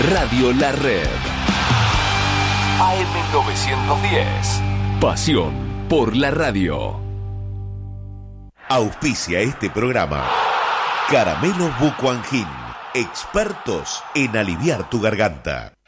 Radio La Red. AM910. Pasión por la radio. Auspicia este programa Caramelos Bucuangín, expertos en aliviar tu garganta.